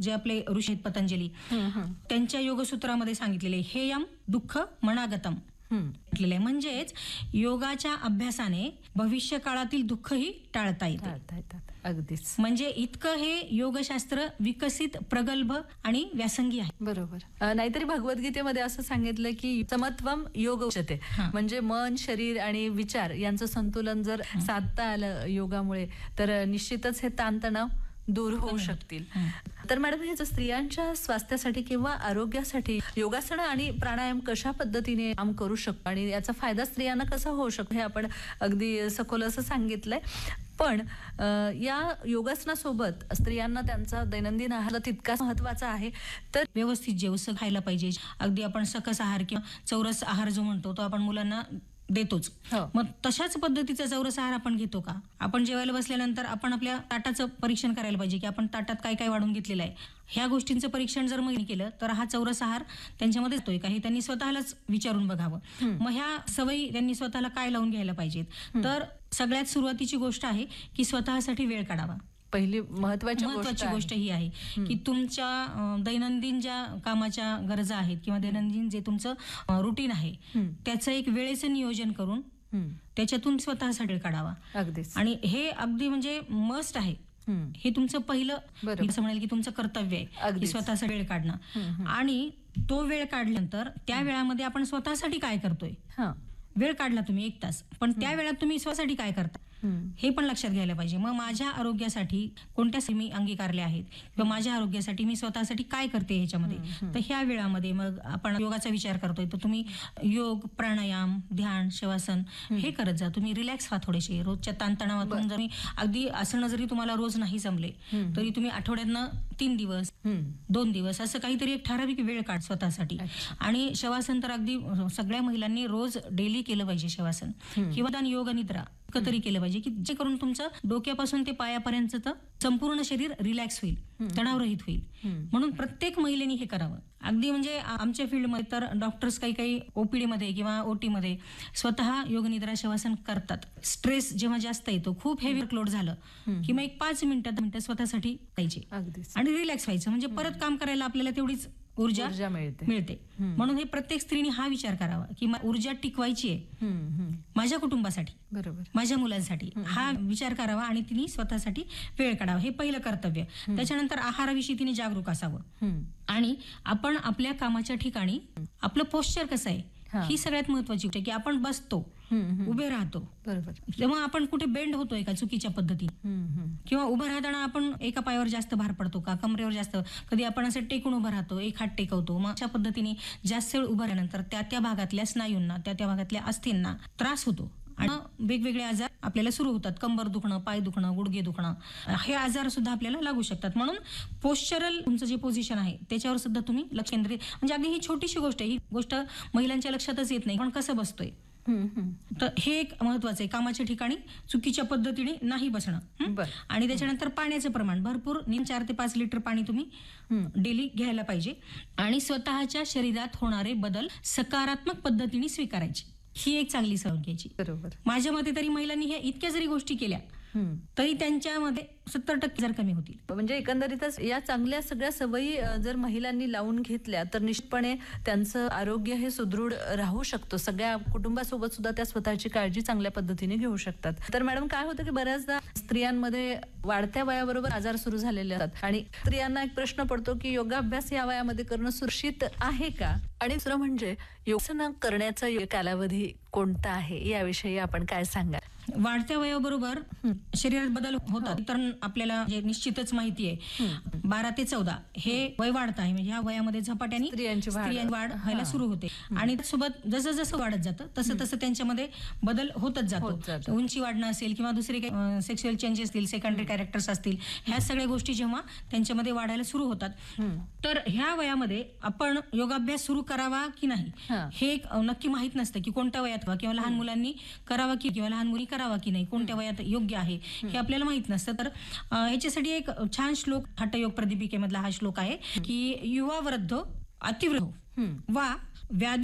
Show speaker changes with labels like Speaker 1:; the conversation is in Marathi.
Speaker 1: जे आपले ऋषी आहेत पतंजली, त्यांच्या योगसूत्रामध्ये सांगितलेले हेयम दुःख मनागतम म्हटलेलं आहे. म्हणजेच योगाच्या अभ्यासाने भविष्य काळातील दुःखही टाळता येते.
Speaker 2: अगदीच.
Speaker 1: म्हणजे इतकं हे योगशास्त्र विकसित, प्रगल्भ आणि व्यासंगी आहे.
Speaker 2: बरोबर. नाहीतरी भगवद्गीतेमध्ये असं सांगितलं की समत्वम योग उच्यते. म्हणजे मन, शरीर आणि विचार यांचं संतुलन जर साधता आलं योगामुळे तर निश्चितच हे ताणतणाव दूर होऊ शकतील. तर मॅडम, हे स्त्रियांच्या स्वास्थ्यासाठी किंवा आरोग्यासाठी योगासनं आणि प्राणायाम कशा पद्धतीने काम करू शकतो आणि याचा फायदा स्त्रियांना कसा होऊ शकतो हे आपण अगदी सखोल असं सांगितलंय. पण या योगासनासोबत स्त्रियांना त्यांचा दैनंदिन आहार तितकाच महत्वाचा आहे. तर
Speaker 1: व्यवस्थित जेवण खायला पाहिजे. अगदी आपण सकस आहार किंवा चौरस आहार जो म्हणतो तो आपण मुलांना देतोच. मग तशाच पद्धतीचा चौरस आहार आपण घेतो का? आपण जेवायला बसल्यानंतर आपण आपल्या ताटाचं परीक्षण करायला पाहिजे की आपण ताटात काय काय वाढून घेतलेलं आहे. ह्या गोष्टींचं परीक्षण जर मग केलं तर हा चौरस आहार त्यांच्यामध्ये येतोय का हे त्यांनी स्वतःलाच विचारून बघावं. मग ह्या सवयी त्यांनी स्वतःला काय लावून घ्यायला पाहिजेत. तर सगळ्यात सुरुवातीची गोष्ट आहे की स्वतःसाठी वेळ काढावा.
Speaker 2: पहिली महत्वाची
Speaker 1: गोष्ट ही आहे की तुमच्या दैनंदिन ज्या कामाच्या गरजा आहेत किंवा दैनंदिन जे तुमचं रुटीन आहे त्याचं एक वेळेचं नियोजन करून त्याच्यातून स्वतःसाठी वेळ काढावा.
Speaker 2: अगदीच.
Speaker 1: आणि हे अगदी म्हणजे मस्ट आहे. हे तुमचं पहिलं असं म्हणेल की तुमचं कर्तव्य आहे की स्वतःसाठी वेळ काढणं. आणि तो वेळ काढल्यानंतर त्या वेळामध्ये आपण स्वतःसाठी काय करतोय. वेळ काढला तुम्ही 1 तास, पण त्या वेळात तुम्ही स्वतःसाठी काय करता हे पण लक्षात घ्यायला पाहिजे. मग माझ्या आरोग्यासाठी कोणत्या मी अंगीकारल्या आहेत किंवा माझ्या आरोग्यासाठी मी स्वतःसाठी काय करते ह्याच्यामध्ये. तर ह्या वेळामध्ये मग आपण योगाचा विचार करतोय तर तुम्ही योग, प्राणायाम, ध्यान, शवासन हे करत जा. तुम्ही रिलॅक्स व्हा थोडेसे. रोजच्या ताणतणावातून जरी अगदी आसनं जरी तुम्हाला रोज नाही जमले तरी तुम्ही आठवड्यातनं 3 दिवस 2 दिवस असं काहीतरी एक ठराविक वेळ काढ स्वतःसाठी. आणि शवासन तर अगदी सगळ्या महिलांनी रोज डेली केलं पाहिजे शवासन किंवा योग निद्रा तरी केलं पाहिजे की जे करून तुमचं डोक्यापासून ते पायापर्यंत संपूर्ण शरीर रिलॅक्स होईल, तणावरहित होईल. म्हणून प्रत्येक महिलेने हे करावं. अगदी म्हणजे आमच्या फील्डमध्ये तर डॉक्टर्स काही ओपीडी मध्ये किंवा ओटी मध्ये स्वतः योग निद्रा शवासन करतात. स्ट्रेस जेव्हा जास्त येतो, खूप हेवी वर्कलोड झालं की मग एक 5 मिनिटं स्वतःसाठी पाहिजे आणि रिलॅक्स व्हायचं. म्हणजे परत काम करायला आपल्याला तेवढीच ऊर्जा मिळते. म्हणून हे प्रत्येक स्त्रीने हा विचार करावा की ऊर्जा टिकवायची आहे माझ्या कुटुंबासाठी, बरोबर, माझ्या मुलांसाठी. हा विचार करावा आणि तिने स्वतःसाठी वेळ काढावा. हे पहिलं कर्तव्य. त्याच्यानंतर आहाराविषयी तिने जागरूक असावं. आणि आपण आपल्या कामाच्या ठिकाणी आपलं पोश्चर कसं आहे ही सगळ्यात महत्वाची गोष्ट आहे की आपण बसतो, उभे राहतो, बरोबर, तेव्हा आपण कुठे बेंड होतोय का चुकीच्या पद्धतीने, किंवा उभं राहताना आपण एका पायावर जास्त भार पडतो का, कमरेवर जास्त, कधी आपण असं टेकून उभं राहतो, एक हात टेकवतो. मग अशा पद्धतीने जास्त वेळ उभं राहिल्यानंतर त्या भागातल्या स्नायूंना, त्या भागातल्या अस्थींना त्रास होतो आणि वेगवेगळे आजार आपल्याला सुरू होतात. कंबर दुखणं, पाय दुखणं, गुडघे दुखणं, हे आजार सुद्धा आपल्याला लागू शकतात. म्हणून पोश्चरल तुमचं जे पोझिशन आहे त्याच्यावर सुद्धा तुम्ही लक्ष केंद्रित, म्हणजे अगदी ही छोटीशी गोष्ट आहे, ही गोष्ट महिलांच्या लक्षातच येत नाही पण कसं बसतोय. तर हे एक महत्वाचं आहे. कामाच्या ठिकाणी चुकीच्या पद्धतीने नाही बसणं. आणि त्याच्यानंतर पाण्याचं प्रमाण भरपूर 4 ते 5 लिटर पाणी तुम्ही डेली घ्यायला पाहिजे. आणि स्वतःच्या शरीरात होणारे बदल सकारात्मक पद्धतीने स्वीकारायचे, ही एक चांगली सवय घ्यायची. बरोबर. माझ्या मते तरी महिलांनी ह्या इतक्या जरी गोष्टी केल्या तरी त्यांच्यामध्ये 70% जर कमी होतील.
Speaker 2: म्हणजे एकंदरीतच या चांगल्या सगळ्या सवयी जर महिलांनी लावून घेतल्या तर निश्चितपणे त्यांचं आरोग्य हे सुदृढ राहू शकतो. सगळ्या कुटुंबासोबत सुद्धा त्या स्वतःची काळजी चांगल्या पद्धतीने घेऊ शकतात. तर मॅडम, काय होतं की बऱ्याचदा स्त्रियांमध्ये वाढत्या वयाबरोबर आजार सुरू झालेले असतात आणि स्त्रियांना एक प्रश्न पडतो की योगाभ्यास या वयामध्ये करणं सुरक्षित आहे का? आणि दुसरं म्हणजे योगासनं करण्याचा कालावधी कोणता आहे याविषयी आपण काय सांगाल?
Speaker 1: वाढत्या वयाबरोबर शरीरात बदल होतात तर आपल्याला जे निश्चितच माहिती आहे 12 ते 14 हे वय वाढत आहे. म्हणजे ह्या वयामध्ये झपाट्याने स्त्रियांची वाढ व्हायला सुरू होते. आणि त्यासोबत जसं जसं वाढत जातं तसं तसं त्यांच्यामध्ये बदल होतच जातो. उंची वाढणं असेल किंवा दुसरे काही सेक्शुअल चेंजेस असतील, सेकंडरी कॅरेक्टर्स असतील, ह्या सगळ्या गोष्टी जेव्हा त्यांच्यामध्ये वाढायला सुरू होतात तर ह्या वयामध्ये आपण योगाभ्यास सुरू करावा की नाही हे नक्की माहित नसतं की कोणत्या वयात किंवा लहान मुलांनी करावा की किंवा लहान मुली करावा की नाही, कोणत्या वयात योग्य आहे हे आपल्याला माहित नसतं. तर ह्याच्यासाठी एक छान श्लोक हठयोग प्रदीपिकेमधला हा श्लोक आहे की युवा वृद्ध अतिवृद्ध वा व्याधी